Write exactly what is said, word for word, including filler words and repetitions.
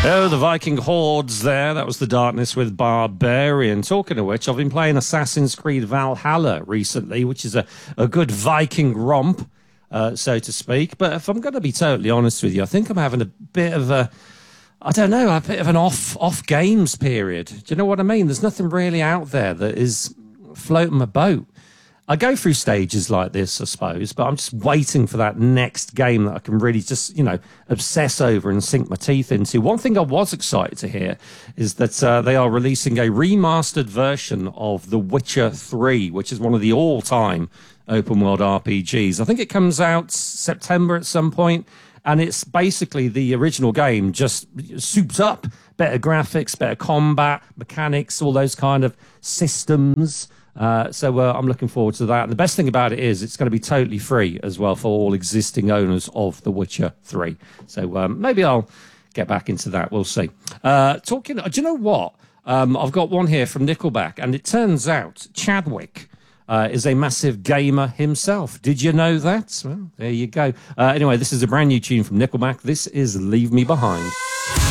Oh, the Viking hordes there. That was The Darkness with Barbarian. Talking of which, I've been playing Assassin's Creed Valhalla recently, which is a, a good Viking romp, uh, so to speak. But if I'm going to be totally honest with you, I think I'm having a bit of a, I don't know, a bit of an off, off games period. Do you know what I mean? There's nothing really out there that is floating my boat. I go through stages like this, I suppose, but I'm just waiting for that next game that I can really just, you know, obsess over and sink my teeth into. One thing I was excited to hear is that uh, they are releasing a remastered version of The Witcher three, which is one of the all-time open-world R P Gs. I think it comes out September at some point, and it's basically the original game just souped up. Better graphics, better combat, mechanics, all those kind of systems. Uh, so uh, I'm looking forward to that. And the best thing about it is it's going to be totally free as well for all existing owners of The Witcher three. So um, maybe I'll get back into that. We'll see. Uh, talking, do you know what? Um, I've got one here from Nickelback, and it turns out Chadwick uh, is a massive gamer himself. Did you know that? Well, there you go. Uh, anyway, this is a brand new tune from Nickelback. This is Leave Me Behind.